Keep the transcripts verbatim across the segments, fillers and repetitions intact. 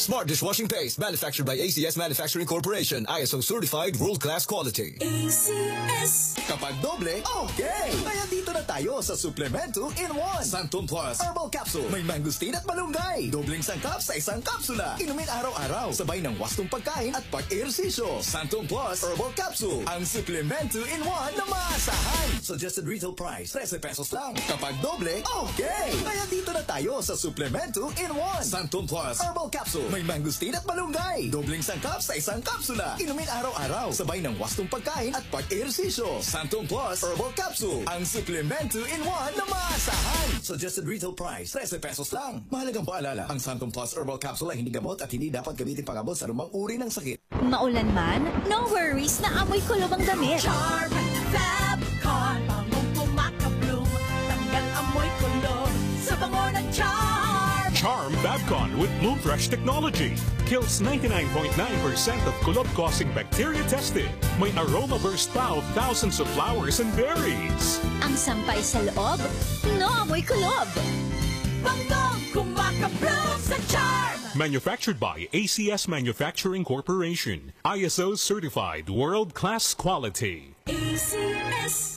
Smart dishwashing paste manufactured by A C S Manufacturing Corporation. I S O certified world-class quality. A C S. Kapag doble, okay! Kaya dito na tayo sa Suplemento in one. Santon Plus Herbal Capsule. May mangustin at malunggay. Dobleng sangkap sa isang kapsula. Inumin araw-araw. Sabay ng wastong pagkain at pag-ehersisyo. Santon Plus Herbal Capsule. Ang Suplemento in one na maasahan. Suggested retail price, thirteen pesos lang. Kapag doble, okay! Kaya dito na tayo sa Suplemento in one. Santon Plus Herbal Capsule. May mangustin at malunggay. Dobleng sangkap sa isang kapsula. Inumin araw-araw. Sabay ng wastong pagkain at pag-ehersisyo. Santon Plus Herbal Capsule. Ang Suplemento in one na maasahan. Suggested retail price, thirteen pesos lang. Mahalagang paalala, ang Santon Plus Herbal Capsule ay hindi gamot at hindi dapat gamitin pang-abot sa anumang uri ng sakit. Maulan man, no worries na amoy kulob ang damit. Charm Fabcon, bangong pumakabloom. Tanggal amoy kulob sa bango ng Charm. Charm Fabcon with Bloom Fresh technology kills ninety-nine point nine percent of kulob-causing bacteria tested. May aroma burst pa of thousands of flowers and berries. Ang sampay sa loob, no amoy kulob. Bangong kumakabloom sa Charm. Manufactured by A C S Manufacturing Corporation. I S O certified world-class quality. A C S.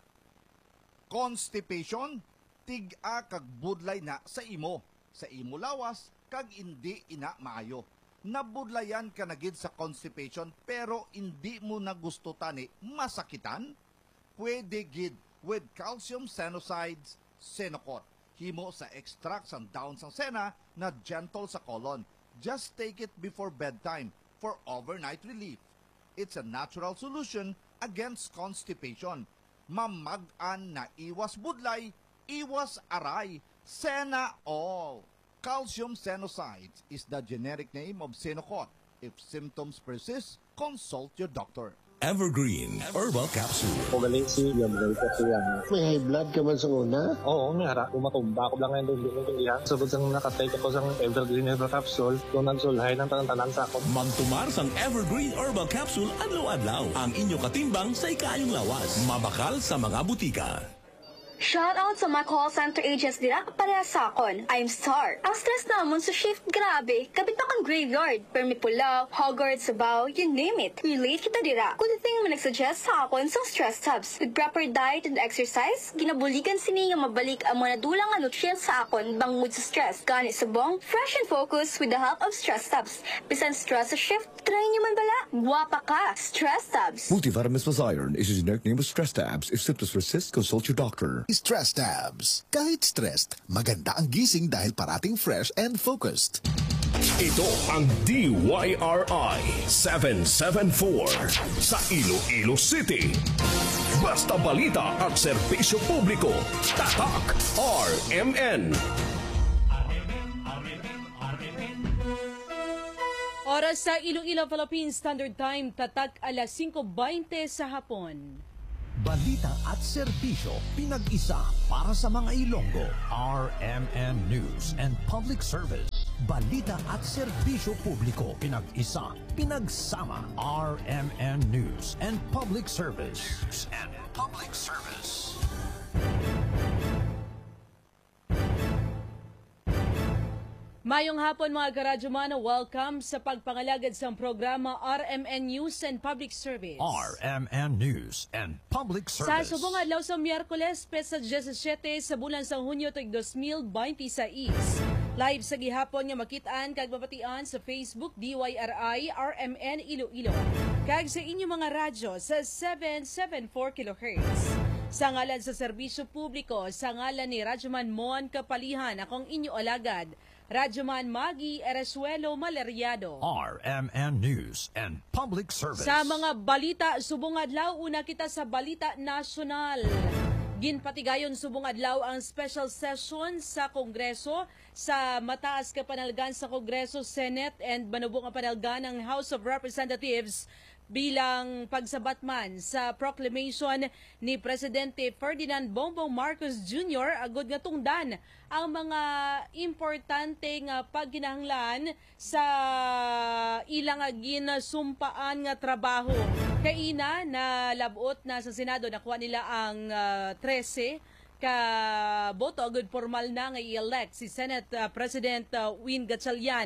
Constipation, tig-a kag budlay na sa imo. Sa imo lawas, kag hindi ina maayo. Nabudlayan ka na gid sa constipation pero hindi mo na gusto tani masakitan? Pwede gid with calcium senosides, Senocot. Himo sa extract sang dahon sang sena na gentle sa colon. Just take it before bedtime for overnight relief. It's a natural solution against constipation. Mamag-an na iwas budlay, iwas aray, Sena all. Calcium Senosides is the generic name of Senocot. If symptoms persist, consult your doctor. Evergreen Herbal Capsule. Magaling si Gabriel kasi yan. May high blood ka man sa una? Oo, may harap. Umatumba ako lang ngayon doon doon doon yan. Sabot sang nakatake ako sa Evergreen Herbal Capsule. Kung nagsulhay ng tanan-tanan sa ako. Mantumar sang Evergreen Herbal Capsule adlaw-adlaw. Ang inyo katimbang sa ikayong lawas. Mabakal sa mga butika. Shout out sa mga call center agents dira para sa akon. I'm Star. Ang stress namon sa shift, grabe. Kabit na kang graveyard. Permi Pulaw, Hogwarts, Sabaw, you name it. Relate kita dira. Kung tingin mo nagsuggest sa akon sa stress tabs. With proper diet and exercise, ginabuligan sini nga mabalik ang mga nadulang nga nutrients sa akon bangod sa stress. Gani subong, fresh and focused with the help of stress tabs. Bisan stress sa shift, try nyo man bala. Guwapa ka, stress tabs. Multivitamins plus iron is a generic name of stress tabs. If symptoms persist, consult your doctor. Stress Tabs. Kahit stressed, maganda ang gising dahil parating fresh and focused. Ito ang D Y R I seven seven four sa Iloilo City. Basta balita at serbisyo publiko. Tatak R M N. Oras sa Iloilo Philippine Standard Time, tatak alas singko beinte sa hapon. Balita at serbisyo, pinag-isa para sa mga Ilonggo. R M N News and Public Service. Balita at serbisyo publiko, pinag-isa, pinagsama. R M N News and Public Service. News and Public Service. Mayong hapon mga karadyo-mano, welcome sa pagpangalagad sa programa R M N News and Public Service. R M N News and Public Sa Service. subong adlaw sa Miyerkules, pesa seventeen sa bulan sa Hunyo tuig twenty twenty-six. Live sa gihapon nga makitaan kag mapatian sa Facebook D Y R I R M N Iloilo. Kag sa inyo mga radyo sa seven seventy-four kilohertz. Sa ngalan sa serbisyo publiko, sa ngalan ni Radyoman Mon Kapalihan, akong inyo alagad, Radyoman Magi Eresuelo Maleriado. R M N News and Public Service. Sa mga balita, subong adlaw, una kita sa balita nasyonal. Ginpatigayon subong adlaw ang special session sa Kongreso sa mataas ka panalgan sa Kongreso, Senate and banubong ang panalgan ng House of Representatives bilang pagsabatman sa proclamation ni Presidente Ferdinand Bongbong Marcos Junior agud nga tungdan ang mga importanteng uh, pagkinahanglan sa ilang ginasumpaan nga trabaho. Kaina na labot na sa Senado nakuha nila ang uh, thirteen ka boto agud formal na nga i-elect si Senate uh, President uh, Win Gatchalian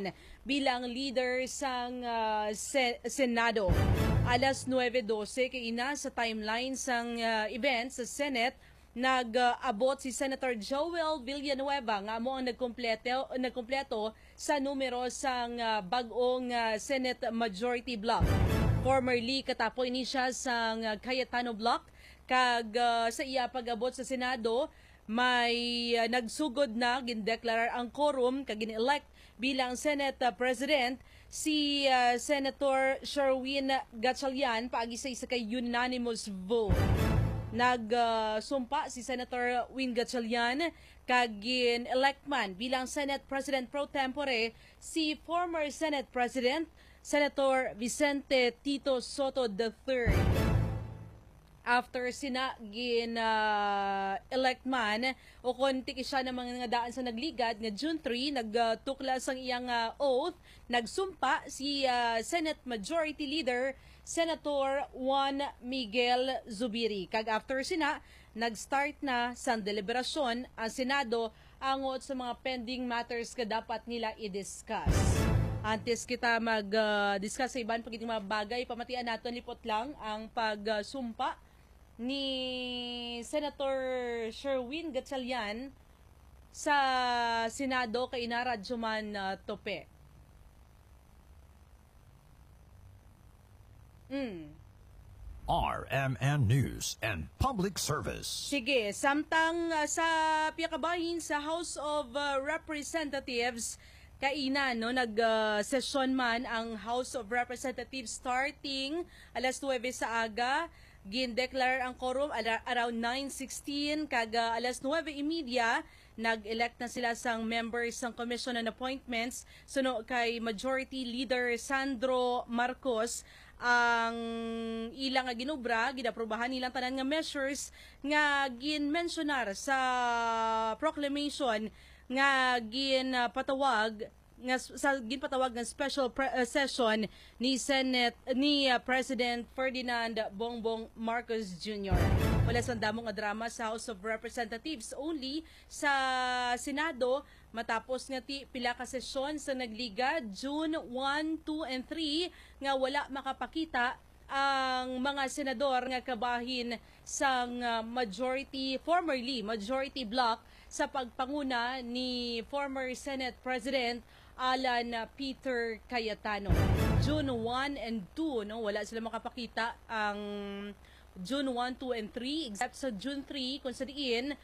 bilang leader sang uh, se- Senado. Alas nuwebe dose kay ina sa timeline sang uh, event sa Senate, nag-abot si Senator Joel Villanueva nga mo ang nagkumpleto, nagkumpleto sa numero sang uh, bag-ong uh, Senate Majority Block. Formerly katapoy ni siya sang uh, Cayetano Block, kag uh, sa iya pag-abot sa Senado, may uh, nagsugod na gindeklarar ang quorum kag gin-elect bilang Senate uh, President si uh, Senator Sherwin Gatchalian paagi sa isa kay unanimous vote. Nagsumpa uh, si Senator Win Gatchalian kag gin-elect man bilang Senate President pro tempore si former Senate President Senator Vicente Tito Soto the third. After sina gin uh, elect man o konti siya ng mga daan sa nagligad nga June three, nagtuklas ang iyang uh, oath, nagsumpa si uh, Senate Majority Leader Senator Juan Miguel Zubiri. Kag after sina, nag-start na sa deliberasyon ang Senado angot sa mga pending matters ka dapat nila i-discuss. Antes kita mag-discuss uh, sa iban pagiging mga bagay, pamatian natin lipot lang ang pagsumpa uh, ni Senator Sherwin Gatchalian sa Senado kay ina Radyoman uh, Tope. Mm. R M N News and Public Service. Sige, samtang uh, sa piyakabahin sa House of uh, Representatives, kaina no nag-session uh, man ang House of Representatives starting alas nuwebe sa aga. Gin-declare ang quorum around nine sixteen, kag uh, alas nuwebe imidya nag-elect na sila sang members ng Commission on Appointments suno kay Majority Leader Sandro Marcos ang ilang nga ginubra, ginaprubahan nilang tanan nga measures nga gin-mentionar sa proclamation nga gin-patawag nga sa ginpatawag ng special pre- uh, session ni Senate ni uh, President Ferdinand Bongbong Marcos Junior Wala sa damong nga drama sa House of Representatives, only sa Senado matapos nga ti pila ka sesyon sa nagliga June one, two and three nga wala makapakita ang mga senador nga kabahin sang uh, majority formerly majority block sa pagpanguna ni former Senate President Alan Peter Cayetano. June one and two, no, wala sila makapakita ang June one, two and three, except sa June three kung sa diin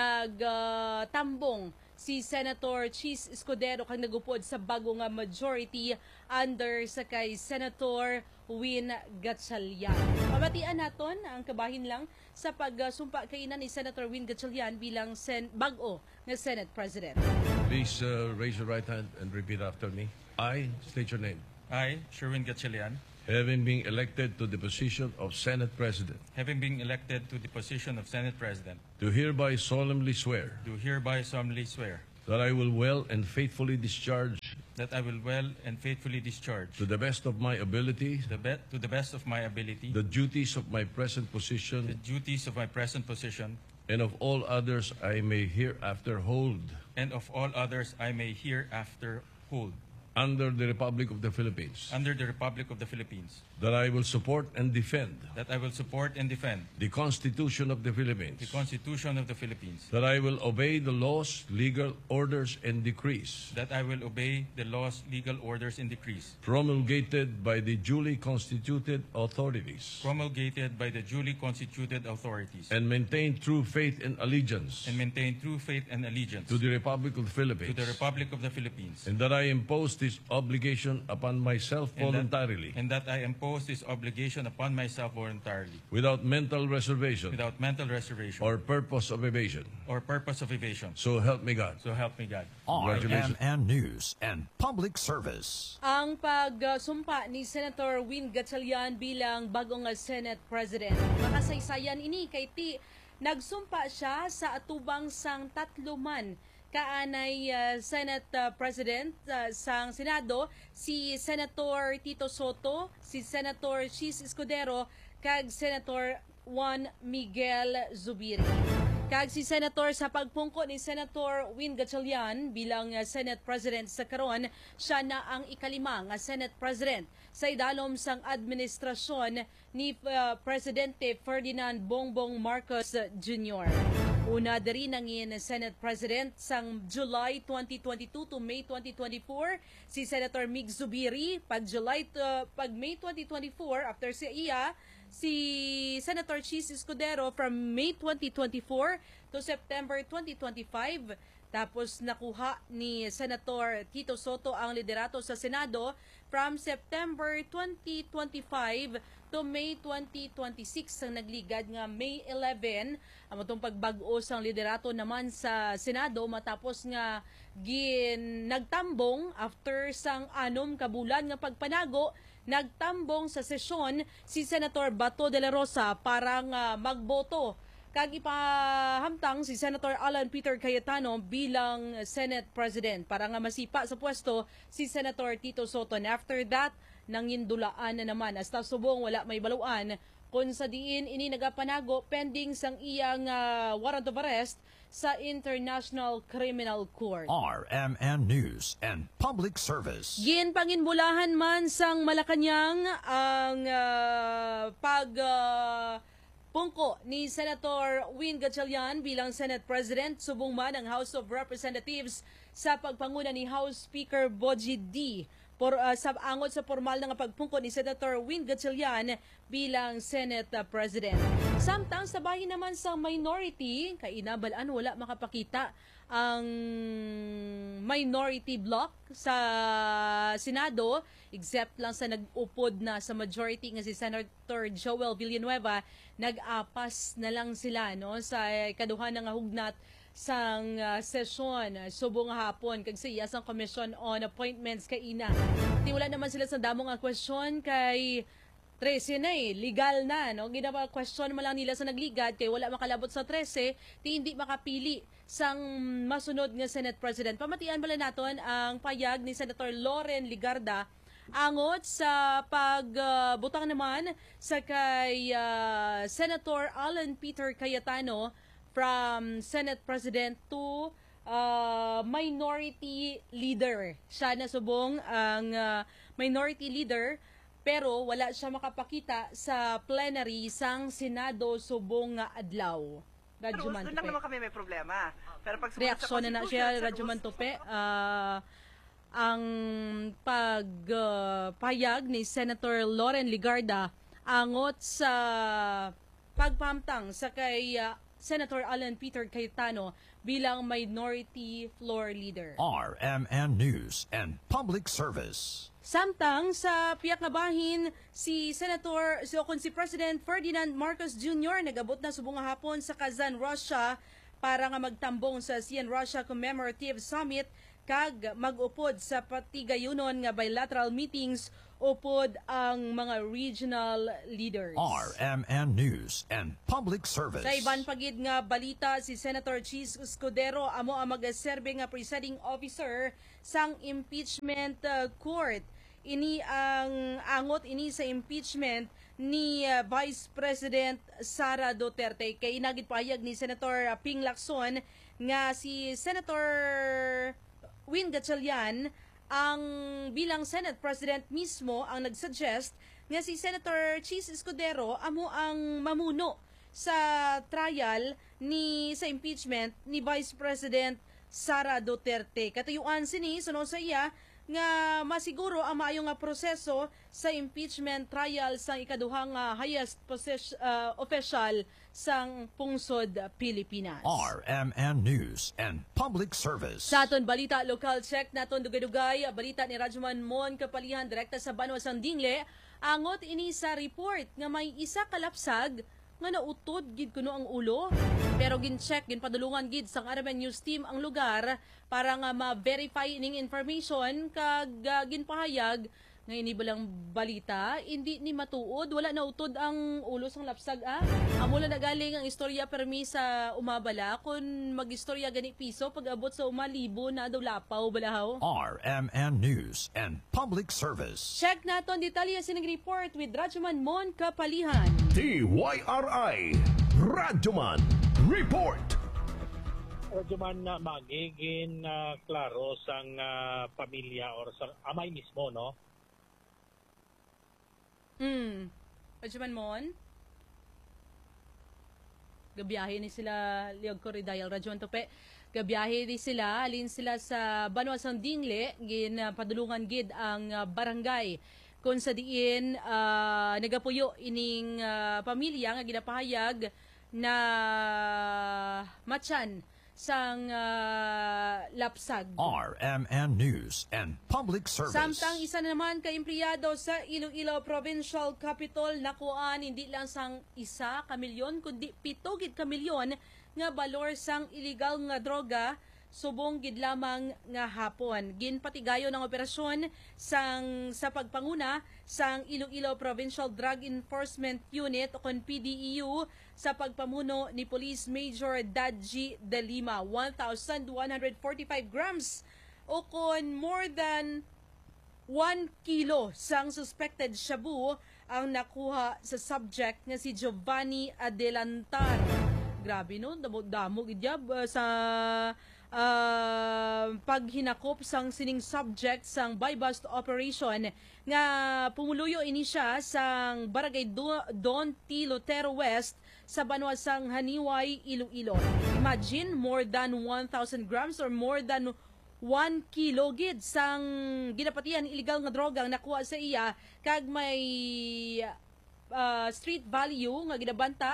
nagtambong uh, si Senator Chis Escudero kang nagupod sa bago nga majority under sa kay Senator Win Gatchalian. Pamatian naton ang kabahin lang sa pagsumpa kay ina ni Senator Win Gatchalian bilang sen bag-o nga Senate President. Please uh, raise your right hand and repeat after me. I state your name. I, Sherwin Gatchalian, having been elected to the position of Senate President, having been elected to the position of Senate President, do hereby solemnly swear do hereby solemnly swear that I will well and faithfully discharge that I will well and faithfully discharge to the best of my ability the be- to the best of my ability the duties of my present position the duties of my present position and of all others I may hereafter hold and of all others I may hereafter hold under the Republic of the Philippines, under the Republic of the Philippines, that I will support and defend that I will support and defend the Constitution of the Philippines, the Constitution of the Philippines, that I will obey the laws, legal orders, and decrees that I will obey the laws, legal orders, and decrees promulgated by the duly constituted authorities, promulgated by the duly constituted authorities, and maintain true faith and allegiance and maintain true faith and allegiance to the Republic of the Philippines, to the Republic of the Philippines, and that I impose this obligation upon myself and voluntarily, that, and that I impose this obligation upon myself voluntarily, without mental reservation, without mental reservation, or purpose of evasion. or purpose of evasion. So help me God. So help me God. R M N News and Public Service. Ang pagsumpa ni Senator Win Gatchalian bilang bagong Senate President. Makasaysayan ini kay ti nagsumpa siya sa atubang sang tatlo man kaanay uh, Senate uh, President uh, sang Senado, si Senator Tito Soto, si Senator Chis Escudero, kag Senator Juan Miguel Zubiri. Kag si Senator sa pagpungko ni Senator Win Gatchalian bilang uh, Senate President sa karon, siya na ang ikalima nga Senate President sa idalom sang administrasyon ni uh, Presidente Ferdinand Bongbong Marcos Junior Una diri nangin Senate President sang July twenty twenty-two to May twenty twenty-four si Senator Mig Zubiri, pag July to, pag May twenty twenty-four after si iya si Senator Chis Escudero from May twenty twenty-four to September twenty twenty-five. Tapos nakuha ni Senator Tito Soto ang liderato sa Senado from September twenty twenty-five to May twenty twenty-six ang nagligad nga May eleven ang matong pagbag-o sang liderato naman sa Senado matapos nga gin nagtambong after sang anom ka bulan nga pagpanago. Nagtambong sa sesyon si Senator Bato de la Rosa para nga magboto kag ipahamtang si Senator Alan Peter Cayetano bilang Senate President para nga masipa sa pwesto si Senator Tito Soto. And after that, nangindulaan na naman. Hasta subong wala may baluan kung sa diin ini nagapanago pending sang iyang uh, warrant of arrest sa International Criminal Court. R M N News and Public Service. Gin panginbulahan man sang Malacañang ang uh, pag uh, pungko ni Senator Win Gatchalian bilang Senate President, subong man ang House of Representatives sa pagpanguna ni House Speaker Boji D. Por, uh, sa angot sa formal na nga pagpungko ni Senator Win Gatchalian bilang Senate uh, President. Samtang sa bahin naman sa minority, kay inabalaan wala makapakita ang minority bloc sa Senado, except lang sa nag-upod na sa majority nga si Senator Joel Villanueva, nag-apas na lang sila no sa kaduhan nga hugnat sang uh, sesyon subong hapon kag siya sang Commission on Appointments kay ina. Di wala naman sila sa damong nga question kay trese na eh, legal na, no? Ginawa question mo lang nila sa nagligad kay wala makalabot sa trese, di hindi makapili sang masunod nga Senate President. Pamatian bala naton ang payag ni Senator Loren Ligarda angot sa pagbutang uh, naman sa kay uh, Senator Alan Peter Cayetano from Senate President to uh, minority leader. Siya na subong ang uh, minority leader pero wala siya makapakita sa plenary sang Senado subong nga adlaw. Radyo Mantupe. Doon lang naman kami may problema. Pero pag reaksyon na na siya, Radyo Mantupe. Uh, ang pagpayag uh, ni Senator Loren Ligarda angot sa pagpamtang sa kay uh, Senator Alan Peter Cayetano bilang minority floor leader. R M N News and Public Service. Samtang sa piyak nga bahin, si Senator, so kung si President Ferdinand Marcos Junior nagabot na subong nga hapon sa Kazan, Russia para nga magtambong sa A S E A N-Russia Commemorative Summit kag mag-upod sa patigayunon nga bilateral meetings upod ang mga regional leaders. R M N News and Public Service. Sa iban pagid nga balita, si Senator Chis Escudero amo ang mag-serve nga presiding officer sang impeachment uh, court. Ini ang angot ini sa impeachment ni uh, Vice President Sara Duterte. Kay inagid pahayag ni Senator uh, Ping Lacson nga si Senator Win Gatchalian ang bilang Senate President mismo ang nagsuggest nga si Senator Chis Escudero amo ang mamuno sa trial ni sa impeachment ni Vice President Sara Duterte. Katuyuan sini suno sa iya nga masiguro ang maayo nga proseso sa impeachment trial sang ikaduhang uh, highest possess, uh, official sang pungsod Pilipinas. R M N News and Public Service. Sa aton balita, local check naton dugay-dugay, balita ni Radyoman Mon Kapalihan direkta sa Banwa sang Dingle, angot ini sa report nga may isa kalapsag nga nautod gid kuno ang ulo, pero gin-check ginpadulungan gid sang R M N News team ang lugar para nga ma-verify ning information kag uh, ginpahayag nga ini balang balita hindi ni matuod, wala na utod ang ulo sang lapsag ah. Amo la nagaling ang istorya permi sa umabala kun magistorya gani piso pag abot sa umalibo na daw lapaw balahaw. R M N News and Public Service. Check naton detalye sa report with Radyoman Mon Kapalihan. D Y R I Radyoman Report. Radyo man na magiging uh, klaro sang uh, pamilya or sa amay mismo, no? Hmm. Radyo man mon? Gabiyahe ni sila Liog Corridayal Radyo Tope. Gabiyahe ni sila, alin sila sa Banwa sang Dingle, gin uh, padulungan gid ang uh, barangay. Kung sa diin uh, nagapuyo ining uh, pamilya nga ginapahayag na matyan sang uh, lapsag. R M N News and Public Service. Samtang isa na naman ka empleyado sa Iloilo Provincial Capital nakuan hindi lang sang isa ka milyon kundi pito gid ka milyon nga balor sang illegal nga droga subong gid lamang nga hapon. Ginpatigayon ang operasyon sang sa pagpanguna sang Iloilo Provincial Drug Enforcement Unit o kon P D E U sa pagpamuno ni Police Major Dadji De Lima. one thousand one hundred forty-five grams o kon more than one kilo sang suspected shabu ang nakuha sa subject nga si Giovanni Adelantar. Grabe no, damo-damo gidyab uh, sa Uh, paghinakop sang sining subject sang buy-bust operation nga pumuluyo ini siya sang Barangay Do- Don T. Lotero West sa Banwa sang Haniway, Iloilo. Imagine, more than one thousand grams or more than one kilo gid sang ginapatian illegal nga droga ang nakuha sa iya kag may uh, street value nga ginabanta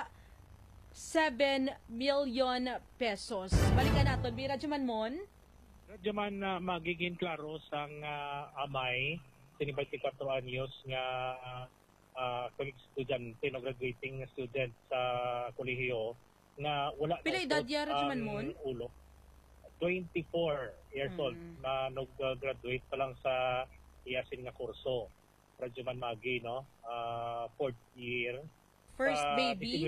seven million pesos. Balikan natin, Bira Jumanmon. Radyaman na uh, magiging klaro sang uh, amay, sinibay twenty-four anyos nga uh, college student, no, graduating student sa kolehiyo, nga wala Pila edad ya, Radyaman ulo. twenty-four years hmm. old na nag-graduate pa lang sa iyasin nga kurso. Radyaman magi, no? Uh, fourth year. First uh, baby?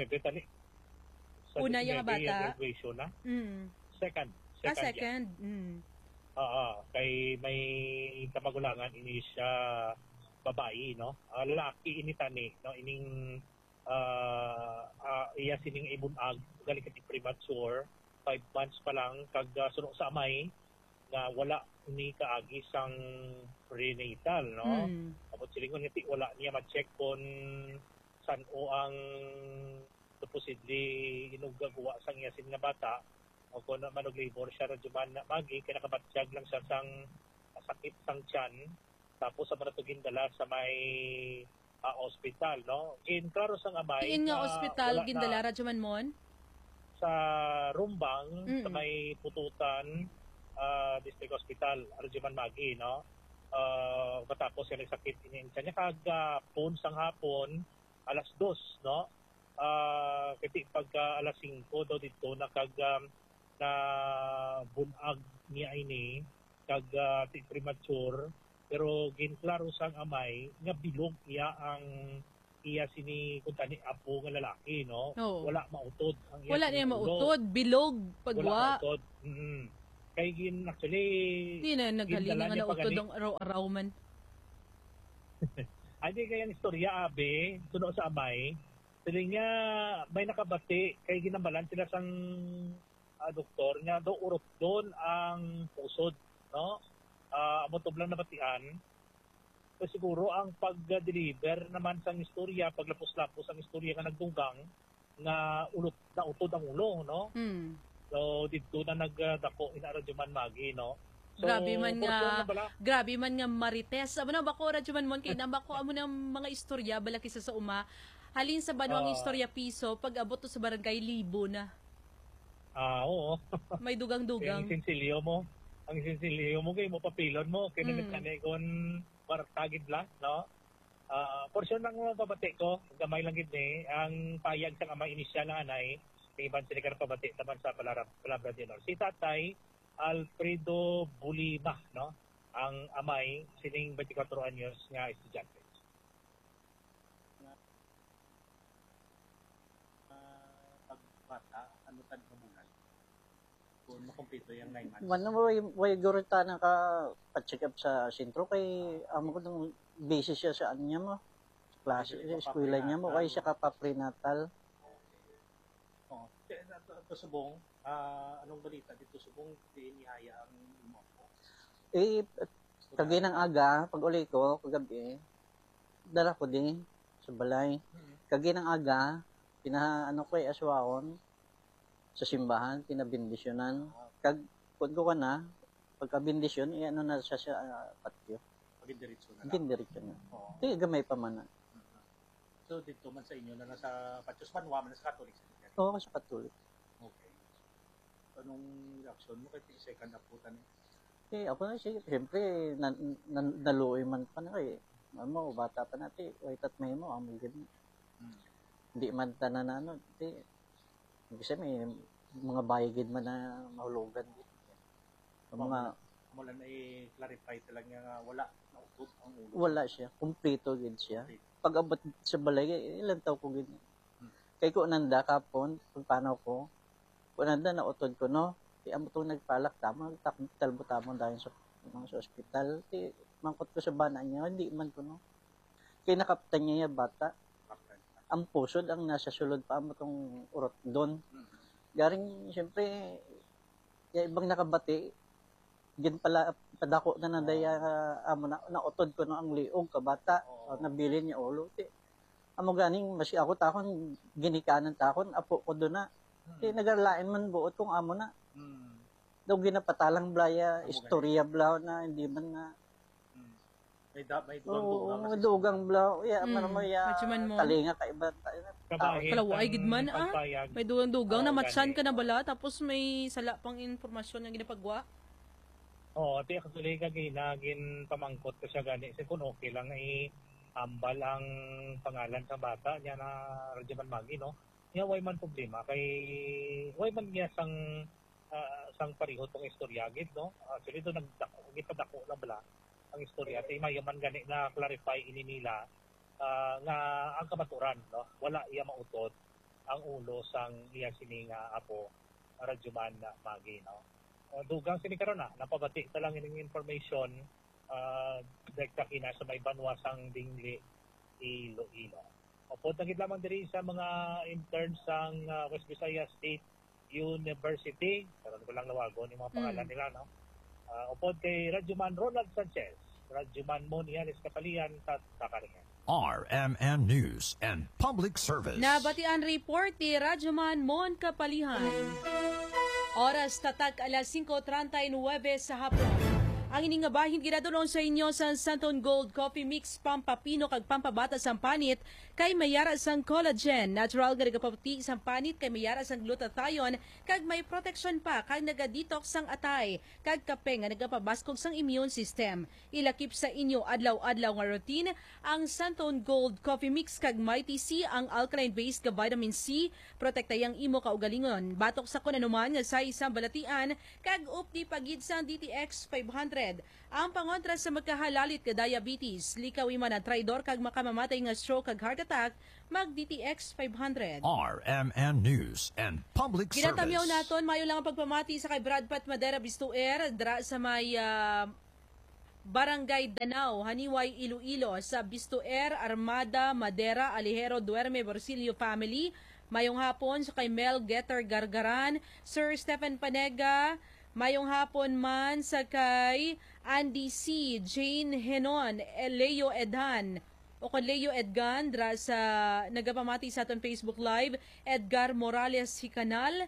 Sa una yung bata? Graduation na. Mm. Second. Second. Ah, second. Mm. Oo. Kay may kamagulangan, ini siya babae, no? Uh, lalaki ini tani, no? Ining uh, uh, iya sining ibunag, galing kati premature, five months pa lang, kag uh, sunod sa amay, na wala ni kaagi sang prenatal, no? Mm. Tapos silingon ngiti, wala niya ma-check kung saan o ang supposedly inugagawa sang yasin nga bata o kung manog labor siya radyoman na magi kaya nakabatsyag lang siya sang sakit sang tiyan tapos sa manatugin dala sa may uh, hospital, no? In klaro sang amay Tiin nga uh, hospital gindala radyoman mon? Sa Rumbang, Mm-mm. sa may Pututan uh, District Hospital radyoman magi, no? Uh, matapos yan ang sakit iniinsa niya kagapon sang hapon alas dos, no? Uh, kasi pagka alas singko daw dito nakag um, na bunag niya ini kag uh, premature pero ginklaro sang amay nga bilog iya ang iya sini kuntani apo nga lalaki, no? Oh. Wala mautod ang iya wala niya mautod, bilog pagwa wala mautod. Mm-hmm. Kay gin actually di na naghalina nga nautod ang araw-araw man. Ay di kaya istorya abe suno sa amay. Sila nga may nakabati kay ginambalan sila sang uh, doktor nga do urot doon ang pusod, no? Uh, amotob lang nabatian. So siguro ang pag-deliver naman sang istorya, paglapos-lapos ang istorya nga nagtunggang nga ulot na utod ang ulo, no? Mm. So dito na nagdako inaradyoman magi, no? So, grabe man nga grabe man nga marites. Amo na bako radyoman mon kay nabako amo ng mga istorya balaki sa sa uma. Halin sa Banwang uh, Istorya Piso, pag abot to sa barangay libo na. Ah, uh, oo. May dugang-dugang. Ang sinsilyo mo, ang sinsilyo mo kay mo papilon mo kay mm. nagkanay kon paratagid lang, no? Ah, uh, portion lang mo pabati ko, gamay lang gid ni ang payag sa ama inisyal ng anay, kay ban sila ka pabati taban sa palabra palabra dinor. Si Tatay Alfredo Bulima, no? Ang amay sining twenty-four anyos nga estudyante. Bata, ano tan mo muna? Kung makumpleto yung nine months. Wala mo, way gurita na ka pa-check up sa sentro kay amo ko nung basis siya sa ano niya mo. Klase, eskwela niya mo, kaya siya ka pa prenatal. Oo. Oh, ito subong, Uh, anong balita dito subong dinihaya ang imo po? Eh, kagi ng aga, pag uli ko, kagabi, dala ko din sa balay. Kagi ng aga, pinaano ko ay aswaon sa simbahan, pinabindisyonan. Kag, kung ko ka na, pagka-bindisyon, eh, ano na siya sa uh, patio. Pag-indiretso na lang? Pag-indiretso na. Oo. Di, gamay pa man na. So, dito man sa inyo, na nasa Patios Manwa, man sa Catholic? Oo, sa Catholic. Okay. Anong reaction mo kay second aputan eh? Eh, ako na siya, siyempre, na, na, naluoy man pa na eh. Ano, bata pa natin, wait at may mo, ang mga ganun. Hmm. Hindi man tanan na ano, hindi. Kasi may mga bayagid man na mahulugan din. Mga, Mula na i-clarify talaga nga wala na utod ang ulo. Wala siya, kumpleto gid siya. Pag abot sa balay, ilang taw ko gid. Hmm. Kay ko nanda kapon, kung paano ko, kung nanda na utod ko, no? Di amo itong nagpalak tama, talbo tamo dahil sa, sa ospital. Di, mangkot ko sa bana niya, hindi man ko, no? Kaya nakaptan niya yung bata. Ang pusod ang nasa sulod pa mo itong urot doon. Garing, siyempre, yung ibang nakabati, yan pala, padako na na daya, uh, amo na, nautod ko no ang liog, kabata, oh. uh, nabili niya ulo. Di, amo ganing, masi ako takon, ginikanan takon, apo ko doon na. Di, nagarlain man buot kung amo na. Hmm. Daw ginapatalang blaya, istorya blaw na, hindi man na. Hmm. May, da, may dugang Oo, dugang. may dugang blaw. Ya, Hmm. man mo ya, talinga ka iba. Kalaway, gidman ah. May dugang-dugang na matsan ka na bala, tapos may sala pang informasyon na ginapagwa. Oo, oh, ati actually kagi nagin pamangkot ko siya gani. Kasi kung okay lang ay ambal ang pangalan sa bata niya na Rajaman Magi, no? Niya way man problema kay way man niya sang uh, sang pareho tong istorya gid, no? Actually do nagdako gipadako na bala ang istorya tay mayaman gani na clarify ini nila uh, nga ang kamaturan, no? Wala iya mautod ang ulo sang iya sininga apo Rajaman Magi, no? Uh, dugang sini karon na napabati ta lang ining information uh, direkta kina sa may banwasang Dingli, Iloilo. Opo, nagit lamang diri sa mga interns sang uh, West Visayas State University. Karon ko lang lawagon yung mga pangalan mm. nila, no? Uh, opo kay Rajuman Ronald Sanchez, Rajuman Moniales Kapalian sa Takaringan. R M N News and Public Service. Nabatian report ni Rajuman Mon Kapalihan. Oras tatak alas singko treinta y nueve sa hapon. Ang iningabahin ginadulong sa inyo sa Santon Gold Coffee Mix pampapino kag pampabata sang panit kay mayara sang collagen, natural nga nagapapati sang panit kay mayara sang glutathione kag may protection pa kag naga-detox sang atay kag kape nga nagapabaskog sang immune system. Ilakip sa inyo adlaw-adlaw nga routine ang Santon Gold Coffee Mix kag Mighty C ang alkaline-based nga vitamin C, protektayang imo kaugalingon. Batok sa kunanuman nga sa isang balatian kag updi pagid sang D T X five hundred. Ang pangontra sa magkahalalit ka diabetes, likaw iman ang traidor kag makamamatay nga stroke kag heart attack, mag D T X five hundred. R M N News and Public Service. Ginatamyaw naton, mayo lang ang pagpamati sa kay Brad Pat Madera Bistuer, dra sa may uh, Barangay Danao, Haniway, Iloilo, sa Bistuer, Armada, Madera, Alihero, Duerme, Borsilio family. Mayong hapon sa kay Mel Getter Gargaran, Sir Stephen Panega. Mayong hapon man sa kay Andy C, Jane Henon, Leo Edhan, o kung Leo Edgan, dra sa nagapamati sa aton Facebook Live, Edgar Morales Hicanal,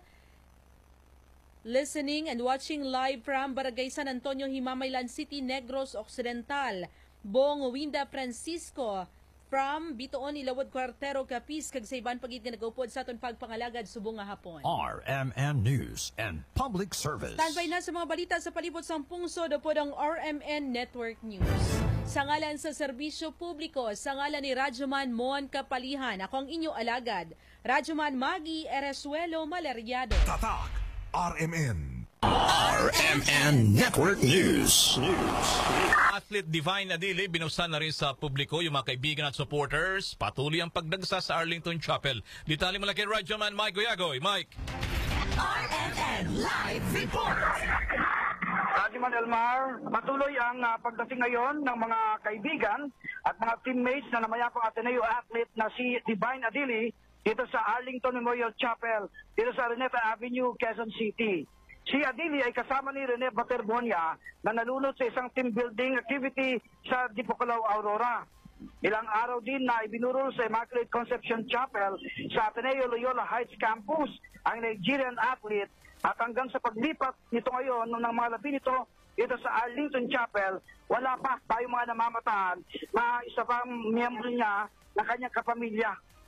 listening and watching live from Barangay San Antonio, Himamaylan City, Negros Occidental, Bong Winda Francisco, from Bitoon, Ilawod, Cuartero, Capiz, kag sa iban pagit nga nagaupod sa aton pagpangalagad subong nga hapon. R M N News and Public Service. Tanbay na sa mga balita sa palibot sang pungsod upod ang R M N Network News. Sa ngalan sa serbisyo publiko, sa ngalan ni Rajuman Mon Kapalihan, ako ang inyo alagad, Rajuman Magi Eresuelo Maleriado. Tatak R M N. R M N Network News. Athlete Divine Adili, binusan na rin sa publiko yung mga kaibigan at supporters. Patuloy ang pagdagsa sa Arlington Chapel. Ditali mo lang kay Rajuman Mike Goyagoy. Mike. R M N Live Report. Rajuman Elmar, patuloy ang uh, pagdating ngayon ng mga kaibigan at mga teammates na namayapang Ateneo athlete na si Divine Adili dito sa Arlington Memorial Chapel, dito sa Reneta Avenue, Quezon City. Si Adili ay kasama ni Rene Baterbonia na nalunod sa isang team building activity sa Dipocalaw, Aurora. Ilang araw din na ibinurol sa Immaculate Conception Chapel sa Ateneo Loyola Heights Campus ang Nigerian athlete at hanggang sa paglipat nito ngayon ng mga labi nito dito sa Arlington Chapel, wala pa tayo mga namamataan na isa pang miyembro niya ng kanyang kapamilya.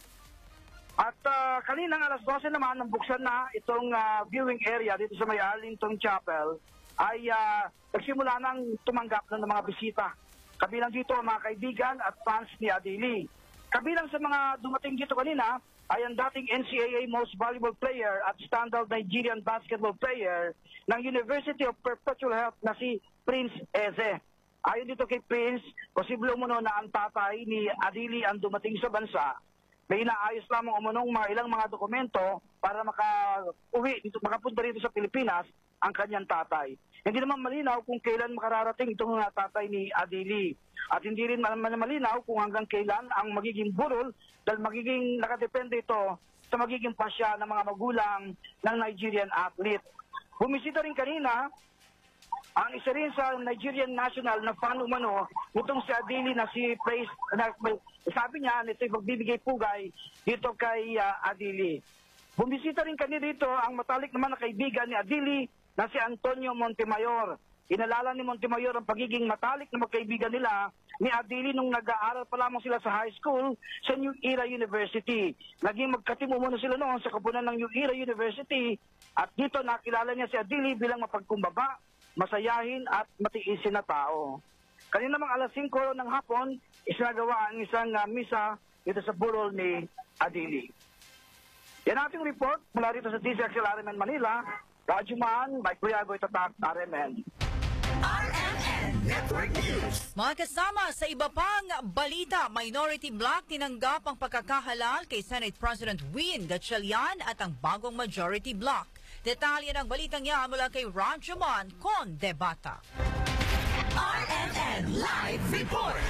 At uh, kaninang alas dose naman nang buksan na itong uh, viewing area dito sa may Arlington Chapel ay uh, nagsimula nang tumanggap ng mga bisita. Kabilang dito ang mga kaibigan at fans ni Adili. Kabilang sa mga dumating dito kanina ay ang dating N C A A Most Valuable Player at Standout Nigerian Basketball Player ng University of Perpetual Health na si Prince Eze. Ayon dito kay Prince, posible umuno na ang tatay ni Adili ang dumating sa bansa. May inaayos lamang umunong mga ilang mga dokumento para maka-uwi, dito, makapunta rito sa Pilipinas ang kanyang tatay. Hindi naman malinaw kung kailan makararating itong uh, tatay ni Adili. At hindi rin man malinaw kung hanggang kailan ang magiging burol dahil magiging nakadepende ito sa magiging pasya ng mga magulang ng Nigerian athlete. Bumisita rin kanina ang isa rin sa Nigerian national na fan umano nitong si Adili na si Praise, na, sabi niya nito'y magbibigay pugay dito kay uh, Adili. Bumisita rin kanina dito ang matalik naman na kaibigan ni Adili na si Antonio Montemayor. Inalala ni Montemayor ang pagiging matalik na magkaibigan nila ni Adili nung nag-aaral pa lamang sila sa high school sa New Era University. Naging magkatimo muna sila noon sa kapunan ng New Era University at dito nakilala niya si Adili bilang mapagkumbaba, masayahin at matiisin na tao. Kanina mga alas singko ng hapon, isinagawa ang isang uh, misa dito sa burol ni Adili. Yan ating report mula rito sa D C X L R M N Manila. Radyo Man, Mike Guyago, Tatak, R M N. R M N Network News. Mga kasama sa iba pang balita, Minority Bloc tinanggap ang pagkakahalal kay Senate President Win Gatchalian at ang bagong Majority Bloc. Detalye ng balitang yan mula kay Radyo Man con Debata. R M N Live Report.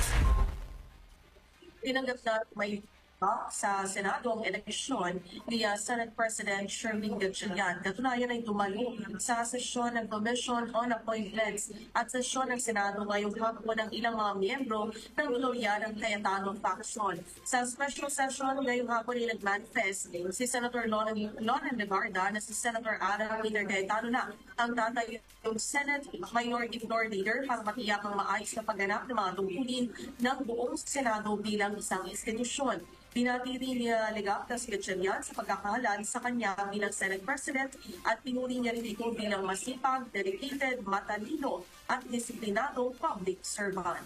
Tinanggap na may sa Senado ang eleksyon ni uh, Senate President Sherwin Gatchalian. Katunayan ay tumalo sa sesyon ng Commission on Appointments at sesyon ng Senado ngayong hapon ng ilang mga miyembro ng Loyanang Cayetano faction. Sa special session ngayong hapon ay nag-manifest si Senator Lonan Legarda na si Senator Adam Peter Cayetano na ang tatay yung Senate Minority Floor Leader para matiyak ang maayos na pagganap ng mga tungkulin ng buong Senado bilang isang institusyon. Pinatiri niya Legapta si Gatchalian sa pagkakahalal sa kanya bilang Senate President at pinuri niya rin ito bilang masipag, dedicated, matalino at disiplinado public servant.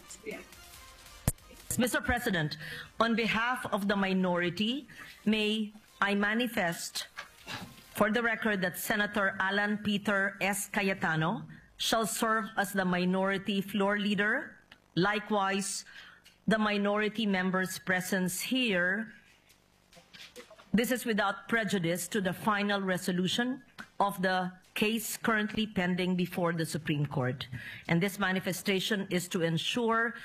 Mister President, on behalf of the minority, may I manifest for the record that Senator Alan Peter S. Cayetano shall serve as the minority floor leader. Likewise, the minority members' presence here. This is without prejudice to the final resolution of the case currently pending before the Supreme Court. And this manifestation is to ensure